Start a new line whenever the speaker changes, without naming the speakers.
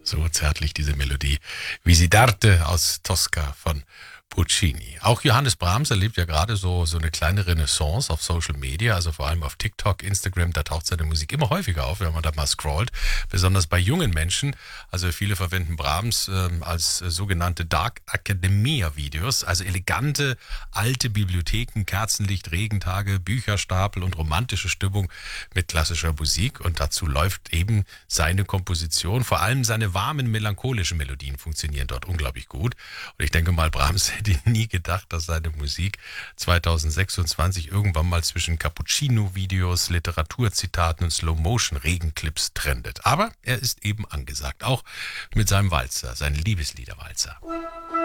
So zärtlich diese Melodie. Visitate aus Tosca von Puccini. Auch Johannes Brahms erlebt ja gerade so eine kleine Renaissance auf Social Media, also vor allem auf TikTok, Instagram, da taucht seine Musik immer häufiger auf, wenn man da mal scrollt, besonders bei jungen Menschen. Also viele verwenden Brahms als sogenannte Dark Academia Videos, also elegante alte Bibliotheken, Kerzenlicht, Regentage, Bücherstapel und romantische Stimmung mit klassischer Musik, und dazu läuft eben seine Komposition, vor allem seine warmen, melancholischen Melodien funktionieren dort unglaublich gut, und ich denke mal, Brahms hätte nie gedacht, dass seine Musik 2026 irgendwann mal zwischen Cappuccino-Videos, Literaturzitaten und Slow-Motion-Regenclips trendet. Aber er ist eben angesagt, auch mit seinem Walzer, seinen Liebesliederwalzer.